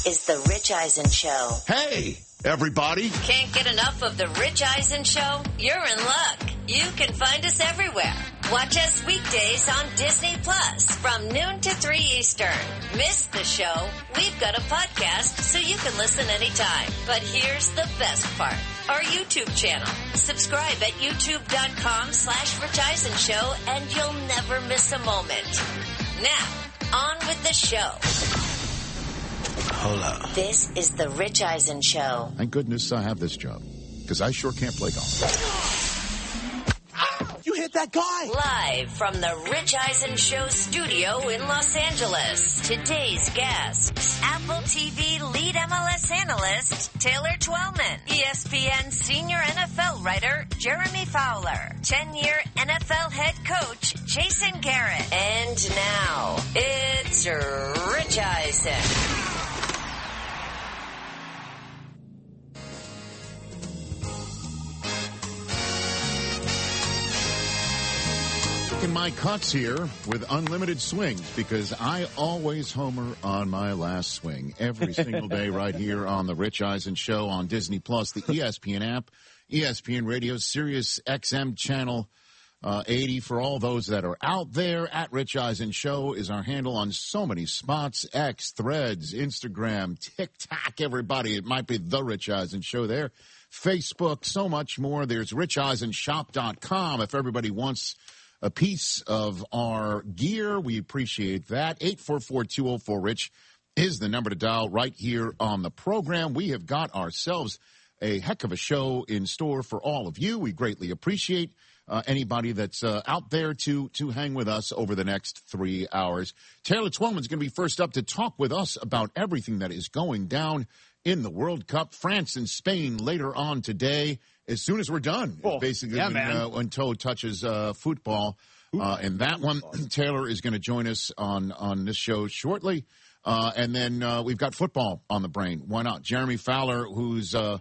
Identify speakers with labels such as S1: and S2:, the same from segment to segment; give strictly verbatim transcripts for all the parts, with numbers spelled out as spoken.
S1: is The Rich Eisen Show.
S2: Hey, everybody.
S1: Can't get enough of The Rich Eisen Show? You're in luck. You can find us everywhere. Watch us weekdays on Disney Plus from noon to three Eastern. Miss the show? We've got a podcast so you can listen anytime. But here's the best part. Our YouTube channel. Subscribe at youtube.com slash Rich Eisen Show and you'll never miss a moment. Now, on with the show.
S2: Hold up.
S1: This is The Rich Eisen Show.
S2: Thank goodness I have this job, because I sure can't play golf.
S3: You hit that guy!
S1: Live from the Rich Eisen Show studio in Los Angeles. Today's guests, Apple T V lead M L S analyst Taylor Twellman, E S P N senior N F L writer Jeremy Fowler, ten-year N F L head coach Jason Garrett. And now, it's Rich Eisen.
S2: In my cuts here with unlimited swings, because I always homer on my last swing every single day right here on the Rich Eisen Show on Disney Plus, the E S P N app, E S P N Radio, Sirius X M channel uh, eighty. For all those that are out there, at Rich Eisen Show is our handle on so many spots: X, Threads, Instagram, TikTok. Everybody, it might be the Rich Eisen Show there. Facebook, so much more. There's rich eisen shop dot com if everybody wants a piece of our gear. We appreciate that. eight four four, two oh four, RICH is the number to dial right here on the program. We have got ourselves a heck of a show in store for all of you. We greatly appreciate uh, anybody that's uh, out there to to hang with us over the next three hours. Taylor Twellman's going to be first up to talk with us about everything that is going down in the World Cup. France and Spain later on today. As soon as we're done,
S3: oh,
S2: basically,
S3: yeah,
S2: when,
S3: man.
S2: uh, when Toe touches uh, football. Uh, and that one, Taylor is going to join us on, on this show shortly. Uh, and then uh, we've got football on the brain. Why not? Jeremy Fowler, whose uh,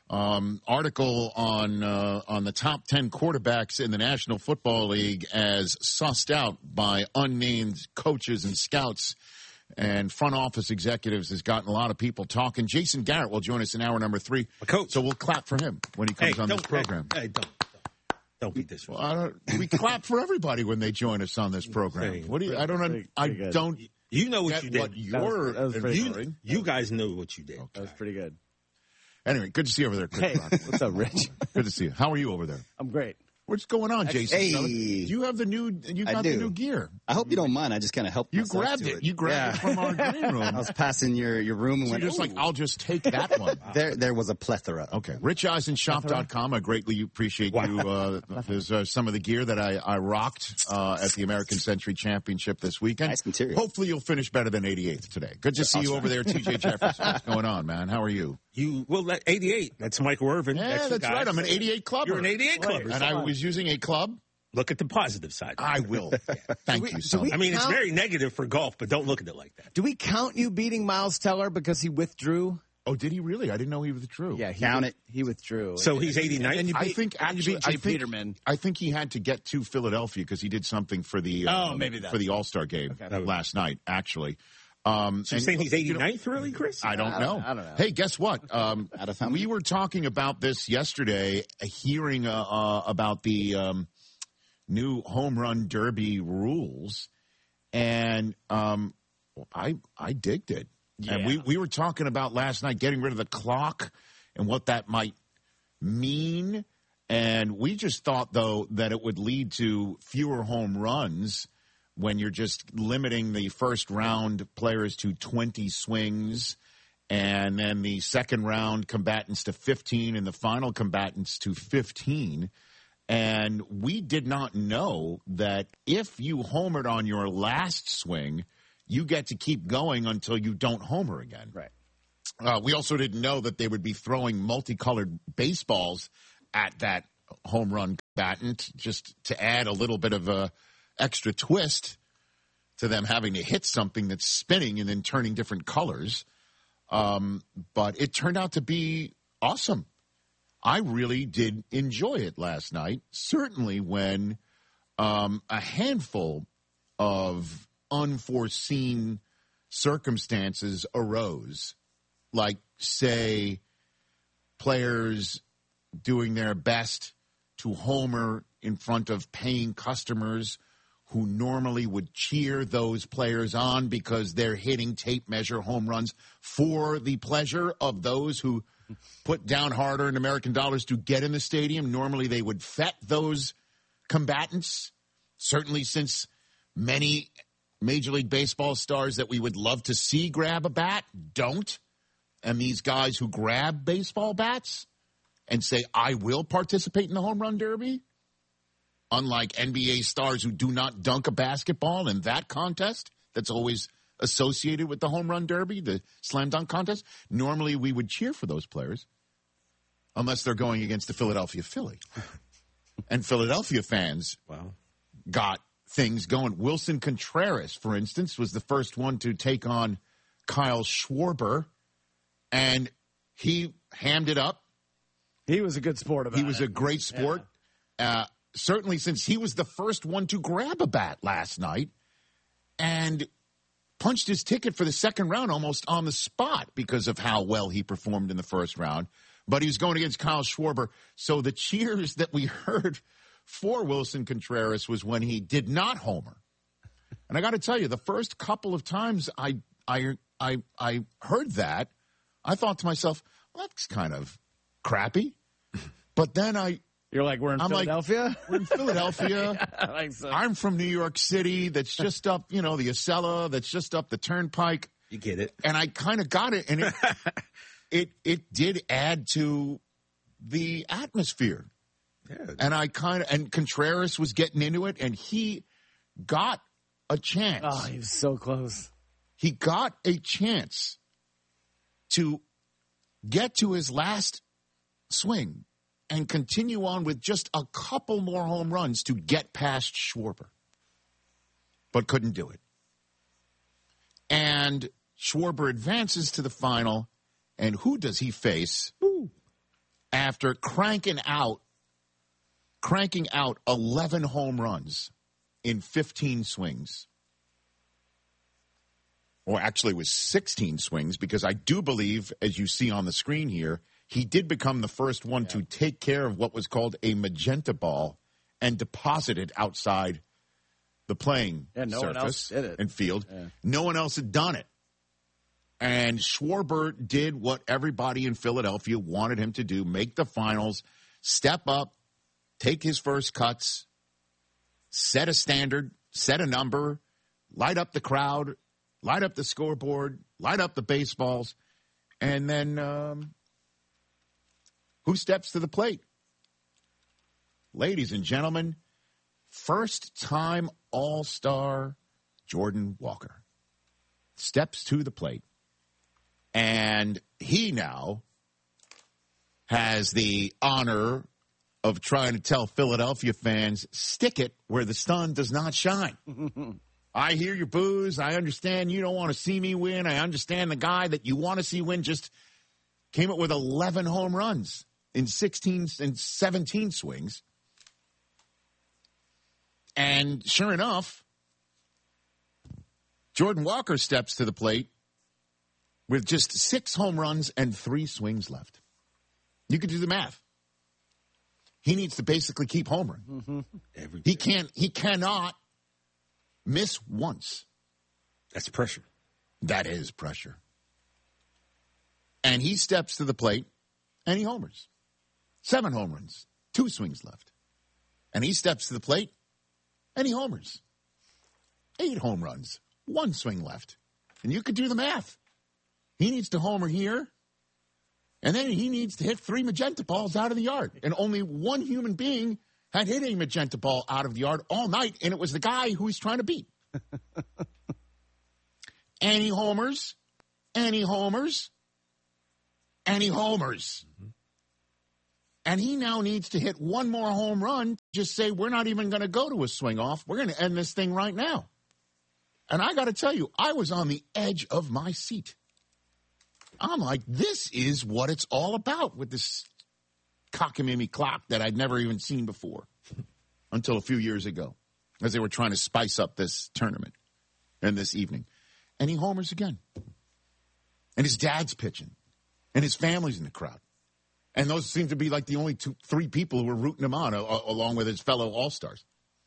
S2: um, article on uh, on the top ten quarterbacks in the National Football League as sussed out by unnamed coaches and scouts and front office executives has gotten a lot of people talking. Jason Garrett will join us in hour number three.
S4: A coach.
S2: So we'll clap for him when he comes
S4: hey,
S2: on this program.
S4: Hey, hey don't, don't, don't be disrespectful.
S2: Well, I don't, we clap for everybody when they join us on this program. What do you? I don't.
S5: Pretty,
S2: I
S5: pretty
S2: don't.
S4: You know what
S2: get
S4: you did.
S2: What you're
S5: that was, that was
S4: you,
S2: inferring.
S4: you guys know what you did.
S2: Okay.
S5: That was pretty good.
S2: Anyway, good to see you over there, Chris.
S5: Hey,
S2: Brown.
S5: what's up, Rich?
S2: Good to see you. How are you over there?
S5: I'm great.
S2: What's going on, Jason?
S6: Hey.
S2: Do you have the new? You
S6: I
S2: got the
S6: do.
S2: new gear.
S6: I hope you don't mind. I just kind of helped
S2: You
S6: myself
S2: grabbed
S6: to
S2: it.
S6: it.
S2: You grabbed
S6: Yeah.
S2: it from our green room.
S6: I was passing your, your room and
S2: So
S6: went,
S2: you're just like,
S6: "Ooh."
S2: I'll just take that one.
S6: there there was a plethora.
S2: Okay. rich eisen shop dot com. I greatly appreciate
S4: Wow.
S2: you. Uh, there's uh, some of the gear that I, I rocked uh, at the American Century Championship this weekend.
S6: Nice material.
S2: Hopefully you'll finish better than eighty-eighth today. Good to see you over there, T J Jefferson. What's going on, man? How are you?
S4: You well, that eighty-eight. That's Michael Irvin.
S2: Yeah,
S4: that's,
S2: that's
S4: your guy.
S2: right. I'm an eighty-eight clubber.
S4: You're an eighty-eight clubber.
S2: And I was using a club.
S4: Look at the positive side.
S2: I will. Thank
S5: we-
S2: you
S5: do
S2: so
S5: we-
S2: much.
S4: I mean, it's
S5: Count-
S4: very negative for golf, but don't look at it like that.
S5: Do we count you beating Miles Teller because he withdrew?
S2: Oh, did he really? I didn't know he withdrew.
S5: Yeah, he
S6: Count
S5: with-
S6: it.
S5: He withdrew.
S4: So he's eighty-nine.
S5: And you
S2: I
S5: beat-
S2: think
S5: and you
S2: actually,
S5: beat Jay
S2: I think,
S5: Peterman.
S2: I think he had to get to Philadelphia because he did something for the
S5: Oh,
S2: um,
S5: maybe that's
S2: for the All Star game
S5: Okay.
S2: last night. Actually, um,
S4: So you're
S2: and-
S4: saying he's
S2: you know,
S4: eighty-ninth, really, Chris?
S2: I don't
S5: I
S2: know.
S5: don't- I don't know.
S2: Hey, guess what? Um,
S6: Out of time.
S2: we were talking about this yesterday, uh, hearing uh, uh, about the um, new home run derby rules, and um, I I digged it. And we, we were talking about last night getting rid of the clock and what that might mean. And we just thought, though, that it would lead to fewer home runs when you're just limiting the first round players to twenty swings and then the second round combatants to fifteen and the final combatants to fifteen. And we did not know that if you homered on your last swing, you get to keep going until you don't homer again.
S5: Right.
S2: Uh, we also didn't know that they would be throwing multicolored baseballs at that home run combatant just to add a little bit of a extra twist to them having to hit something that's spinning and then turning different colors. Um, but it turned out to be awesome. I really did enjoy it last night, certainly when um, a handful of unforeseen circumstances arose. like, say, players doing their best to homer in front of paying customers who normally would cheer those players on because they're hitting tape measure home runs for the pleasure of those who put down hard-earned American dollars to get in the stadium. Normally they would fet those combatants, certainly since many Major League Baseball stars that we would love to see grab a bat don't. And these guys who grab baseball bats and say, I will participate in the home run derby, unlike N B A stars who do not dunk a basketball in that contest that's always associated with the home run derby, the slam dunk contest, normally we would cheer for those players unless they're going against the Philadelphia Philly. And Philadelphia fans
S4: Wow.
S2: got things going. Wilson Contreras, for instance, was the first one to take on Kyle Schwarber, and he hammed it up.
S5: He was a good sport about
S2: He was
S5: it.
S2: a great sport. Uh, certainly since he was the first one to grab a bat last night and punched his ticket for the second round almost on the spot because of how well he performed in the first round. But he was going against Kyle Schwarber. So the cheers that we heard for Wilson Contreras was when he did not homer. And I got to tell you, the first couple of times I, I, I, I heard that, I thought to myself, well, that's kind of crappy. But then I...
S5: You're like, we're in
S2: I'm like,
S5: Philadelphia?
S2: We're in Philadelphia.
S5: I like so.
S2: I'm from New York City. That's just up, you know, the Acela. That's just up the Turnpike.
S4: You get it.
S2: And I kind of got it. And it, it, it did add to the atmosphere.
S4: Yeah.
S2: And I kind of, and Contreras was getting into it, and he got a chance.
S5: Oh, he was so close.
S2: He got a chance to get to his last swing and continue on with just a couple more home runs to get past Schwarber, but couldn't do it. And Schwarber advances to the final, and who does he face Ooh. after cranking out, cranking out eleven home runs in fifteen swings? Or actually it was sixteen swings, because I do believe, as you see on the screen here, he did become the first one yeah. to take care of what was called a magenta ball and deposit it outside the playing
S5: yeah, no
S2: surface
S5: one else did it.
S2: and field.
S5: Yeah.
S2: No one else had done it. And Schwarber did what everybody in Philadelphia wanted him to do, make the finals, step up, take his first cuts, set a standard, set a number, light up the crowd, light up the scoreboard, light up the baseballs, and then um, who steps to the plate? Ladies and gentlemen, first-time All-Star Jordan Walker steps to the plate, and he now has the honor of trying to tell Philadelphia fans, stick it where the sun does not shine. I hear your boos. I understand you don't want to see me win. I understand the guy that you want to see win just came up with eleven home runs in sixteen and seventeen swings. And sure enough, Jordan Walker steps to the plate with just six home runs and three swings left. You could do the math. He needs to basically keep homering.
S4: Mm-hmm.
S2: He can't, he cannot miss once.
S4: That's pressure.
S2: That is pressure. And he steps to the plate, and he homers. Seven home runs, two swings left. And he steps to the plate, and he homers. Eight home runs, one swing left. And you could do the math. He needs to homer here, and then he needs to hit three magenta balls out of the yard. And only one human being had hit a magenta ball out of the yard all night, and it was the guy who he's trying to beat. And he homers, and he homers, and he homers. Mm-hmm. And he now needs to hit one more home run, just say, we're not even going to go to a swing off. We're going to end this thing right now. And I got to tell you, I was on the edge of my seat. I'm like, this is what it's all about with this cockamamie clock that I'd never even seen before until a few years ago, as they were trying to spice up this tournament and this evening. And he homers again. And his dad's pitching. And his family's in the crowd. And those seem to be like the only two, three people who were rooting him on, a, a, along with his fellow All-Stars.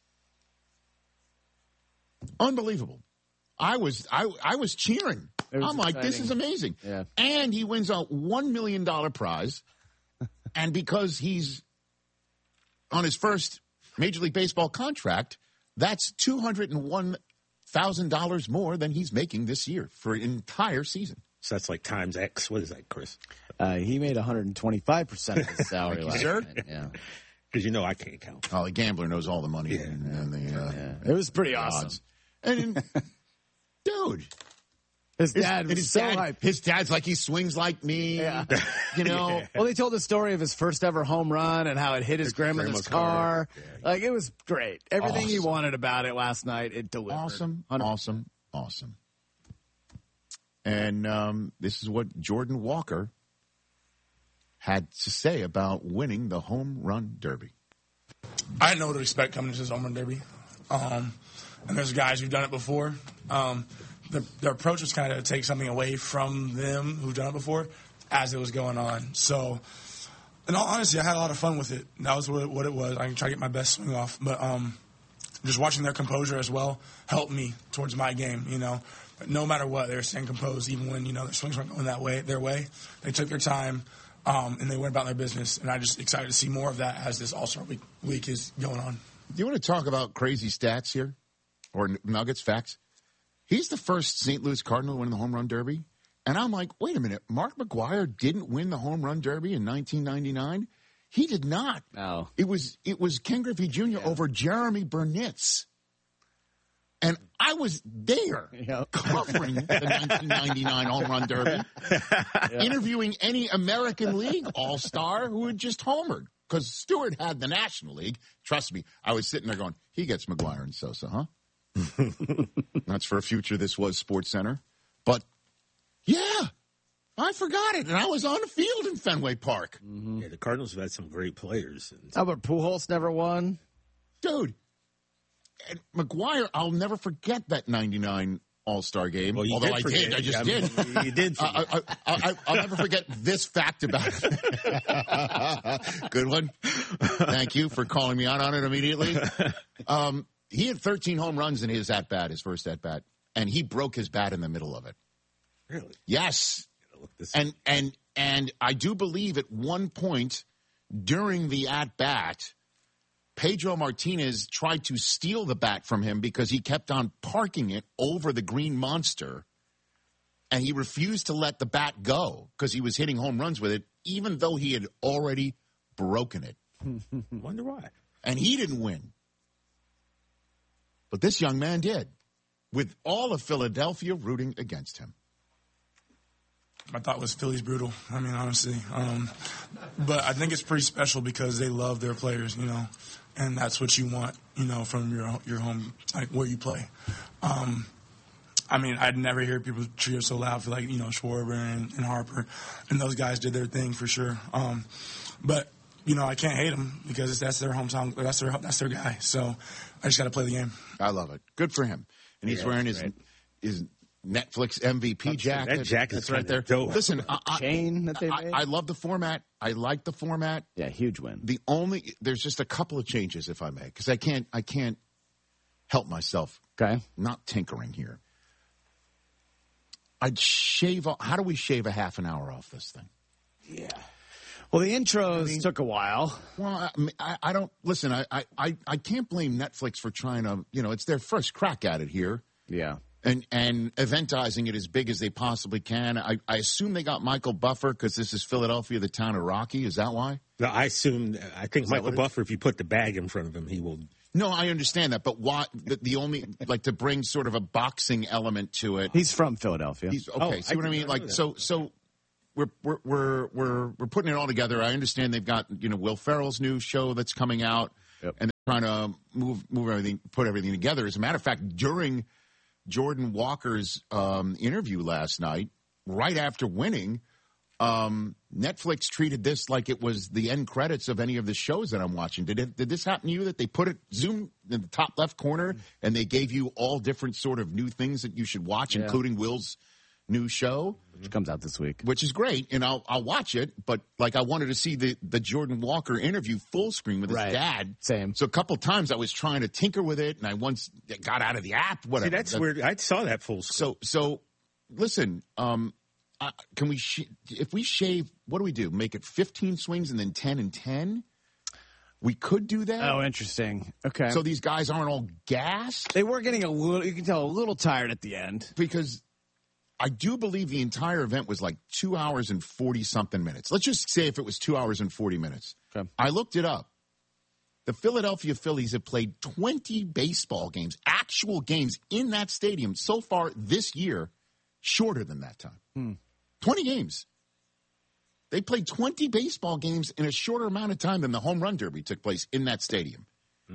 S2: Unbelievable. I was I I was cheering.
S5: Was
S2: I'm like,
S5: exciting.
S2: this is amazing.
S5: Yeah.
S2: And he wins a one million dollars prize. And because he's on his first Major League Baseball contract, that's two hundred one thousand dollars more than he's making this year for an entire season.
S4: So that's like times X. What is that, Chris?
S5: Uh, he made one hundred twenty-five percent of his salary
S2: Thank you,
S5: last
S2: sir.
S5: night. Yeah.
S4: Because you know I can't count.
S2: Oh, the gambler knows all the money.
S4: Yeah.
S2: And, and the, uh,
S5: yeah. It was pretty awesome.
S2: odds. And, dude.
S5: His
S2: His,
S5: dad was
S2: his
S5: so
S2: dad,
S5: hyped.
S2: his dad's like, he swings like me.
S5: Yeah.
S2: You know?
S5: Well, they told the story of his first ever home run and how it hit his
S4: His
S5: grandmother's
S4: grandma's
S5: car.
S4: car. Yeah.
S5: Like, it was great. Everything he
S2: Awesome.
S5: wanted about it last night, it delivered.
S2: Awesome,
S5: one hundred percent.
S2: awesome, awesome. And um, this is what Jordan Walker had to say about winning the home run derby.
S7: I didn't know what to expect coming into this home run derby. Um, and there's guys who've done it before. Um, the, their approach was kind of to take something away from them who've done it before as it was going on. So, in all honesty, I had a lot of fun with it. That was what it, what it was. I can try to get my best swing off. But um, just watching their composure as well helped me towards my game, you know. But no matter what, they were staying composed even when, you know, their swings weren't going that way, their way. They took their time. Um, and they went about their business, and I'm just excited to see more of that as this All-Star week, week is going on.
S2: Do you want to talk about crazy stats here? Or Nuggets facts? He's the first Saint Louis Cardinal to win the home run derby. And I'm like, wait a minute. Mark McGwire didn't win the home run derby in nineteen ninety-nine? He did not.
S5: No.
S2: It was it was Ken Griffey Junior
S5: Yeah.
S2: over Jeremy Burnitz. And I was there
S5: Yep.
S2: covering the nineteen ninety-nine home run derby, interviewing any American League all-star who had just homered. Because Stewart had the National League. Trust me, I was sitting there going, he gets McGwire and Sosa, huh? That's for a future This Was Sports Center. But, yeah, I forgot it. And I was on the field in Fenway Park.
S4: Yeah, the Cardinals have had some great players. And
S5: Albert Pujols never won.
S2: Dude. And McGwire, I'll never forget that ninety-nine All-Star game.
S4: Well, you
S2: Although
S4: did
S2: I
S4: forget.
S2: did. I just
S4: I mean,
S2: did.
S4: you did
S2: I,
S4: forget.
S2: I, I, I'll never forget this fact about it. Good one. Thank you for calling me out on it immediately. Um, he had thirteen home runs in his at-bat, his first at-bat, and he broke his bat in the middle of it.
S4: Really?
S2: Yes.
S4: Look this
S2: And and and I do believe at one point during the at-bat, Pedro Martinez tried to steal the bat from him because he kept on parking it over the green monster, and he refused to let the bat go because he was hitting home runs with it, even though he had already broken it.
S4: wonder why.
S2: And he didn't win. But this young man did, with all of Philadelphia rooting against him.
S7: My thought was Philly's brutal. I mean, honestly. Um, but I think it's pretty special because they love their players, you know, and that's what you want, you know, from your your home, like where you play. Um, I mean, I'd never hear people cheer so loud for like, you know, Schwarber and, and Harper, and those guys did their thing for sure. Um, but you know, I can't hate them because it's, that's their hometown, that's their that's their guy. So I just got to play the game.
S2: I love it. Good for him. And he's
S4: Yeah,
S2: wearing his
S4: right.
S2: his Netflix M V P jacket.
S4: that jacket's
S2: That's right there.
S4: kinda dope.
S2: Listen, I, I,
S5: Chain that they
S2: I,
S5: made.
S2: I love the format. I like the format.
S5: Yeah, huge win.
S2: The only there's just a couple of changes, if I may, because I can't I can't help myself
S5: Okay.
S2: not tinkering here. I'd shave. off- How do we shave a half an hour off this thing?
S5: Well, the intros took a while.
S2: Well, I, I, I don't listen. I, I, I can't blame Netflix for trying to. You know, it's their first crack at it here.
S5: Yeah.
S2: And and eventizing it as big as they possibly can. I, I assume they got Michael Buffer because this is Philadelphia, the town of Rocky. Is that why?
S4: No, I assume, I think
S2: that
S4: Michael
S2: what it-
S4: Buffer, if you put the bag in front of him, he will.
S2: No, I understand that. But why? The, the only like to bring sort of a boxing element to it.
S5: He's from Philadelphia.
S2: He's okay.
S4: Oh,
S2: see
S4: I
S2: what I
S4: did
S2: mean?
S4: not know
S2: Like
S4: that.
S2: so so. We're we're we're we're we're putting it all together. I understand they've got you know Will Ferrell's new show that's coming out,
S5: Yep.
S2: and they're trying to move move everything, put everything together. As a matter of fact, during Jordan Walker's um, interview last night, right after winning, um, Netflix treated this like it was the end credits of any of the shows that I'm watching. Did it? Did this happen to you? That they put it zoom in the top left corner and they gave you all different sort of new things that you should watch,
S5: Yeah.
S2: including Will's new show,
S5: Which comes out this week.
S2: which is great, and I'll I'll watch it. But like, I wanted to see the the Jordan Walker interview full screen with his
S5: Right.
S2: dad.
S5: Same.
S2: So a couple times I was trying to tinker with it, and I once got out of the app. Whatever.
S4: See, that's
S2: That-
S4: weird. I saw that full screen.
S2: So so, listen. Um, uh, can we sh- if we shave? What do we do? Make it fifteen swings and then ten and ten. We could do that.
S5: Oh, interesting. Okay.
S2: So these guys aren't all gassed,
S5: they were getting a little, you can tell, a little tired at the end.
S2: because I do believe the entire event was like two hours and forty-something minutes. Let's just say if it was two hours and forty minutes.
S5: Okay.
S2: I looked it up. The Philadelphia Phillies have played twenty baseball games, actual games in that stadium so far this year, shorter than that time.
S5: Hmm.
S2: twenty games. They played twenty baseball games in a shorter amount of time than the home run derby took place in that stadium.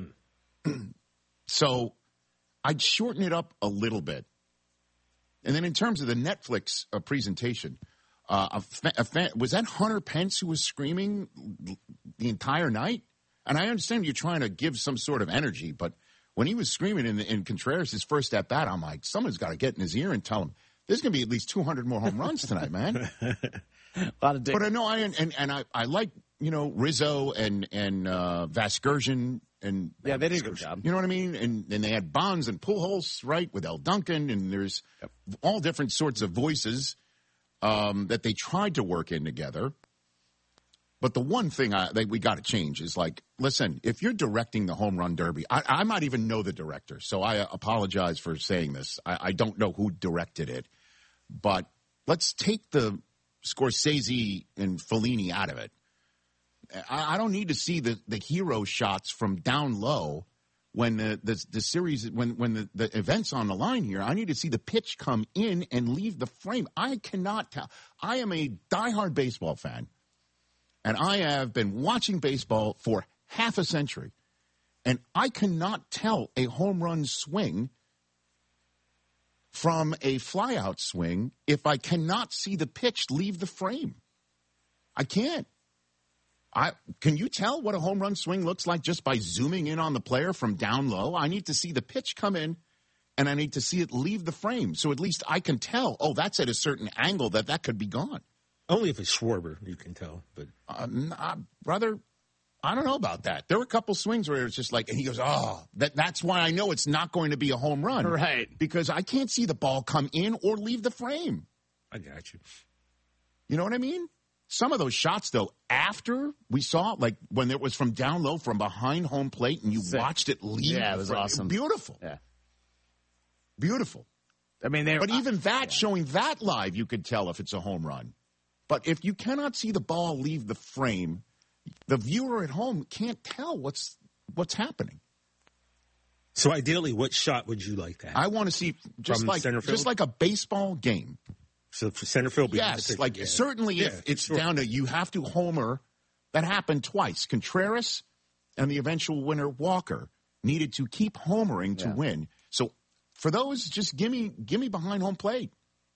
S2: So I'd shorten it up a little bit. And then in terms of the Netflix uh, presentation, uh, a fa- a fa- was that Hunter Pence who was screaming the entire night? And I understand you're trying to give some sort of energy, but when he was screaming in, in Contreras' first at bat, I'm like, someone's got to get in his ear and tell him, there's going to be at least two hundred more home runs tonight, man.
S5: A lot of dig-
S2: But I know I and and I, I like, you know, Rizzo and and uh, Vasgersian and
S5: Yeah, they did a good job.
S2: You know what I mean? And and they had Bonds and Pujols, right, with El Duncan, and there's all different sorts of voices um, that they tried to work in together. But the one thing I, that we got to change is, like, listen, if you're directing the home run derby, I, I might even know the director, so I apologize for saying this. I, I don't know who directed it, but let's take the Scorsese and Fellini out of it. I, I don't need to see the, the hero shots from down low when the, the, the series, when, when the, the event's on the line here. I need to see the pitch come in and leave the frame. I cannot tell. I am a diehard baseball fan, and I have been watching baseball for half a century, and I cannot tell a home run swing from a flyout swing if I cannot see the pitch leave the frame. I can't. I can you tell what a home run swing looks like just by zooming in on the player from down low? I need to see the pitch come in, and I need to see it leave the frame, so at least I can tell, oh, that's at a certain angle that that could be gone.
S4: Only if it's Schwarber, you can tell. But
S2: Uh, nah, brother, I don't know about that. There were a couple swings where it's just like, and he goes, oh, that, that's why I know it's not going to be a home run.
S5: Right.
S2: Because I can't see the ball come in or leave the frame.
S4: I got you.
S2: You know what I mean? Some of those shots, though, after we saw, like when it was from down low, from behind home plate, and you
S5: Sick.
S2: watched it leave.
S5: Yeah, it
S2: the
S5: was
S2: frame.
S5: awesome.
S2: Beautiful.
S5: Yeah.
S2: Beautiful.
S5: I mean, they
S2: But even that, showing that live, you could tell if it's a home run. But if you cannot see the ball leave the frame, the viewer at home can't tell what's what's happening.
S4: So ideally, what shot would you like to have?
S2: I want to see just
S4: From
S2: like
S4: center field?
S2: just like a baseball game.
S4: So for center field, behind the
S2: Yes,
S4: pitcher,
S2: like
S4: yeah.
S2: certainly
S4: Yeah,
S2: if it's
S4: sure.
S2: down to you have to homer. That happened twice. Contreras and the eventual winner Walker needed to keep homering to
S5: Yeah.
S2: win. So for those, just give me give me behind home plate,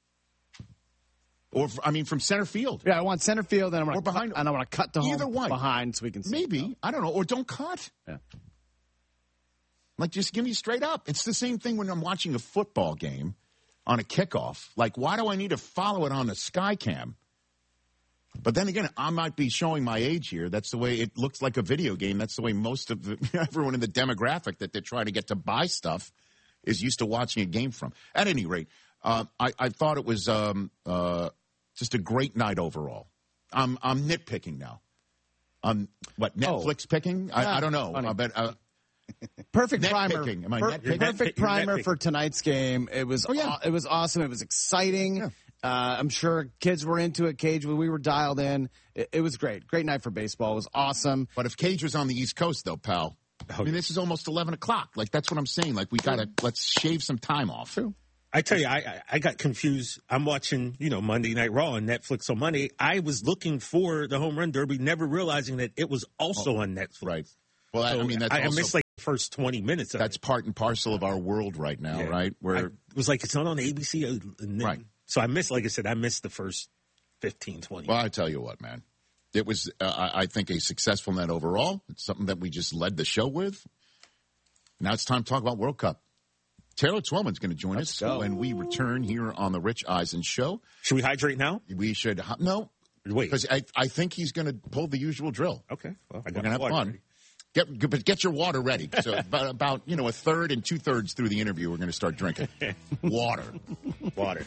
S2: or I mean from center field.
S5: Yeah, I want center field, and I want
S2: Or
S5: to
S2: behind-
S5: cut, and I want to cut the
S2: Either
S5: home
S2: one.
S5: behind so we can see.
S2: Maybe I don't know, or don't cut.
S5: Yeah.
S2: Like, just give me straight up. It's the same thing when I'm watching a football game on a kickoff. Like, why do I need to follow it on a Skycam? But then again, I might be showing my age here. That's the way it looks like a video game. That's the way most of the, everyone in the demographic that they're trying to get to buy stuff is used to watching a game from. At any rate, uh, I, I thought it was um, uh, just a great night overall. I'm I'm nitpicking now. Um, what Netflix picking? I,
S5: Yeah,
S2: I don't know.
S5: funny.
S2: I bet. Uh,
S5: Perfect
S2: Net
S5: primer.
S2: picking. Am I
S5: Per-
S2: net picking?
S5: perfect
S4: You're net
S5: primer
S4: picking.
S5: for tonight's game. It was.
S2: Oh, yeah.
S5: aw- it was awesome. It was exciting. Uh, I'm sure kids were into it. Cage, when we were dialed in, it, it was great. Great night for baseball. It was awesome.
S2: But if Cage was on the East Coast, though, pal, I mean, this is almost eleven o'clock. Like, that's what I'm saying. Like, we gotta let's shave some time off.
S4: I tell you, I, I I got confused. I'm watching, you know, Monday Night Raw on Netflix on Monday. I was looking for the home run derby, never realizing that it was also on Netflix.
S2: Right. Well, I,
S4: So
S2: I mean, that's
S4: I, I
S2: also,
S4: missed like the first twenty minutes. Of
S2: that's
S4: it.
S2: part and parcel of our world right now,
S4: Yeah.
S2: right? Where
S4: I, it was like it's not on A B C, and then,
S2: Right.
S4: So I missed, like I said, I missed the first fifteen, twenty.
S2: well, I tell you what, man, it was uh, I I think a successful night overall. It's something that we just led the show with. Now it's time to talk about World Cup. Taylor Twellman's going to join
S5: Let's
S2: us
S5: go.
S2: when we return here on the Rich Eisen Show.
S4: Should we hydrate now?
S2: We should no,
S4: Wait.
S2: because I I think he's going to pull the usual drill.
S4: Okay. Well, I
S2: We're
S4: got
S2: going to have
S4: water
S2: fun.
S4: ready.
S2: Get but get your water ready. So about, about you know a third and two thirds through the interview, we're going to start drinking water.
S4: Water.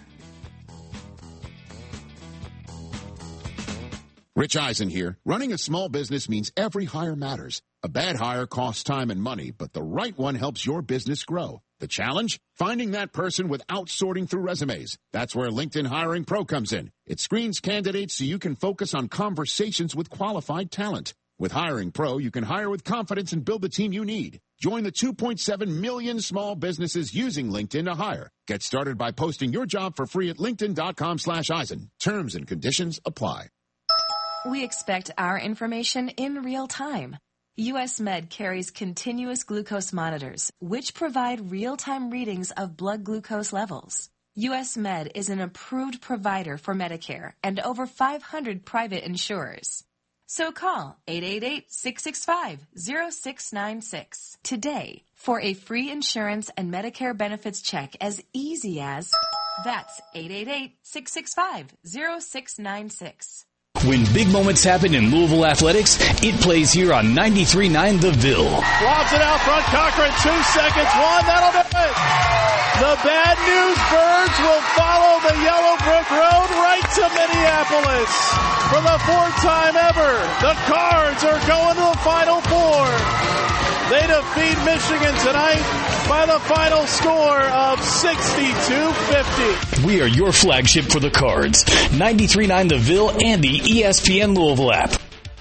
S2: Rich Eisen here. Running a small business means every hire matters. A bad hire costs time and money, but the right one helps your business grow. The challenge? Finding that person without sorting through resumes. That's where LinkedIn Hiring Pro comes in. It screens candidates so you can focus on conversations with qualified talent. With Hiring Pro, you can hire with confidence and build the team you need. Join the two point seven million small businesses using LinkedIn to hire. Get started by posting your job for free at linkedin.com slash Eisen. Terms and conditions apply.
S8: We expect our information in real time. U S Med carries continuous glucose monitors, which provide real-time readings of blood glucose levels. U S Med is an approved provider for Medicare and over five hundred private insurers. So call eight eight eight, six six five, zero six nine six today for a free insurance and Medicare benefits check as easy as that's eight eight eight, six six five, zero six nine six.
S9: When big moments happen in Louisville athletics, it plays here on ninety-three point nine The Ville.
S3: Lobs it out front. Cochran, two seconds. One, that'll do it. The Bad News Birds will follow the Yellowbrook Road right to Minneapolis. For the fourth time ever, the Cards are going to the Final Four. They defeat Michigan tonight by the final score of sixty-two fifty.
S9: We are your flagship for the Cards. ninety-three point nine The Ville and the E S P N Louisville app.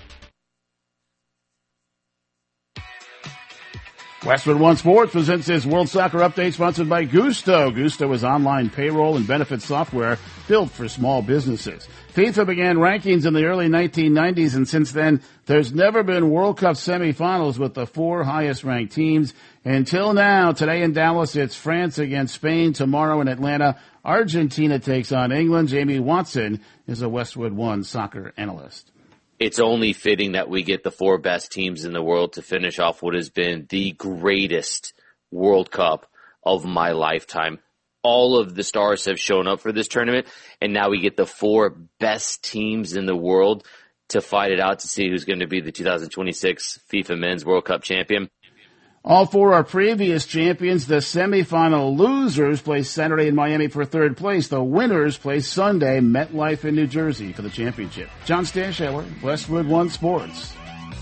S10: Westwood One Sports presents this World Soccer Update sponsored by Gusto. Gusto is online payroll and benefits software built for small businesses. FIFA began rankings in the early nineteen nineties, and since then, there's never been World Cup semifinals with the four highest-ranked teams. Until now, today in Dallas, it's France against Spain. Tomorrow in Atlanta, Argentina takes on England. Jamie Watson is a Westwood One soccer analyst.
S11: It's only fitting that we get the four best teams in the world to finish off what has been the greatest World Cup of my lifetime. All of the stars have shown up for this tournament, and now we get the four best teams in the world to fight it out to see who's going to be the two thousand twenty-six FIFA Men's World Cup champion.
S10: All four are previous champions. The semifinal losers play Saturday in Miami for third place. The winners play Sunday, MetLife in New Jersey for the championship. John Stanshauer, Westwood One Sports.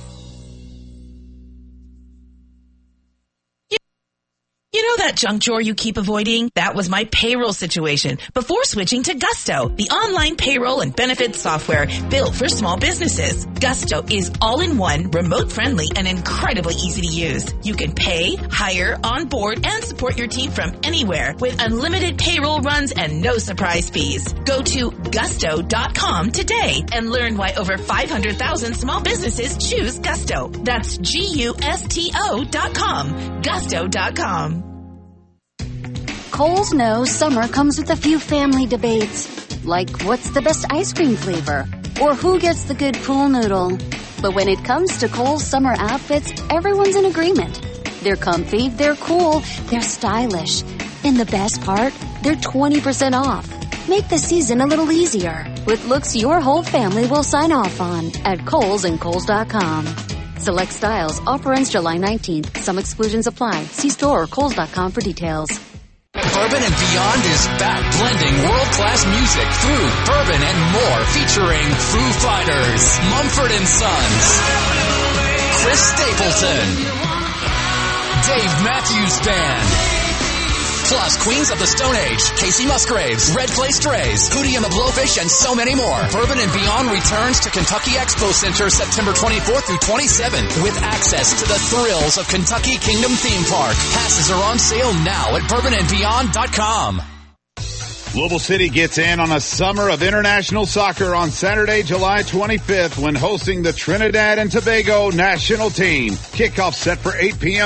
S12: You know that junk drawer you keep avoiding? That was my payroll situation before switching to Gusto, the online payroll and benefits software built for small businesses. Gusto is all-in-one, remote-friendly, and incredibly easy to use. You can pay, hire, onboard, and support your team from anywhere with unlimited payroll runs and no surprise fees. Go to gusto dot com today and learn why over five hundred thousand small businesses choose Gusto. That's G U S T O dot com. Gusto dot com.
S13: Kohl's knows summer comes with a few family debates, like what's the best ice cream flavor, or who gets the good pool noodle. But when it comes to Kohl's summer outfits, everyone's in agreement. They're comfy, they're cool, they're stylish. And the best part, they're twenty percent off. Make the season a little easier with looks your whole family will sign off on at Kohl's and Kohl's dot com. Select styles, offer ends July nineteenth. Some exclusions apply. See store or Kohl's dot com for details.
S9: Bourbon and Beyond is back blending world-class music through bourbon and more, featuring Foo Fighters, Mumford and Sons, Chris Stapleton, Dave Matthews Band, plus Queens of the Stone Age, Casey Musgraves, Red Clay Strays, Hootie and the Blowfish, and so many more. Bourbon and Beyond returns to Kentucky Expo Center September twenty-fourth through twenty-seventh with access to the thrills of Kentucky Kingdom Theme Park. Passes are on sale now at bourbon and beyond dot com.
S14: Louisville City gets in on a summer of international soccer on Saturday, July twenty-fifth when hosting the Trinidad and Tobago national team. Kickoff set for eight p.m. at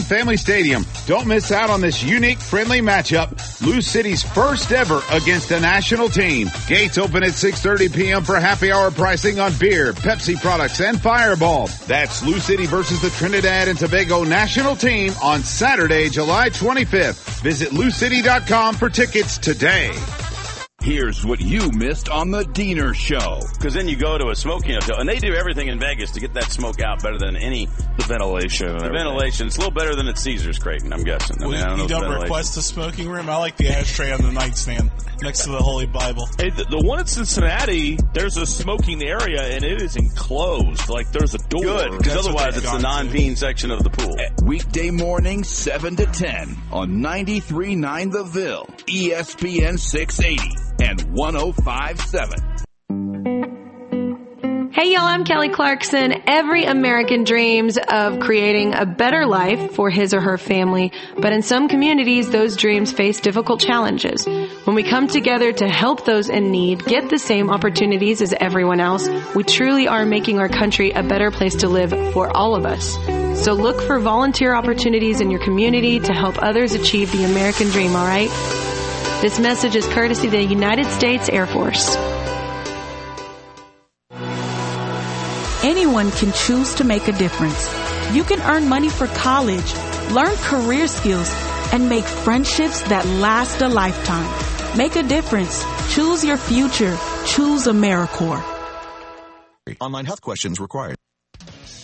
S14: Family Stadium. Don't miss out on this unique, friendly matchup. Lou City's first ever against a national team. Gates open at six thirty p.m. for happy hour pricing on beer, Pepsi products, and Fireball. That's Lou City versus the Trinidad and Tobago national team on Saturday, July twenty-fifth. Visit lou city dot com for tickets today.
S15: Here's what you missed on the Diener Show.
S16: Because then you go to a smoking hotel, and they do everything in Vegas to get that smoke out better than any.
S17: The ventilation.
S16: The ventilation. It's a little better than at Caesars, Creighton, I'm guessing. I mean,
S18: well,
S16: I don't
S18: you
S16: know
S18: don't request a smoking room? I like the ashtray on the nightstand next to the Holy Bible.
S17: Hey, the, the one in Cincinnati, there's a smoking area, and it is enclosed. Like, there's a door.
S16: Good, because otherwise it's the non-peen section of the pool.
S15: Weekday morning, seven to ten on ninety-three point nine The Ville, E S P N six eighty, and one oh five point seven.
S19: Hey y'all, I'm Kelly Clarkson. Every American dreams of creating a better life for his or her family, but in some communities, those dreams face difficult challenges. When we come together to help those in need get the same opportunities as everyone else, we truly are making our country a better place to live for all of us. So look for volunteer opportunities in your community to help others achieve the American dream, all right? This message is courtesy of the United States Air Force.
S20: Anyone can choose to make a difference. You can earn money for college, learn career skills, and make friendships that last a lifetime. Make a difference. Choose your future. Choose AmeriCorps.
S21: Online health questions required.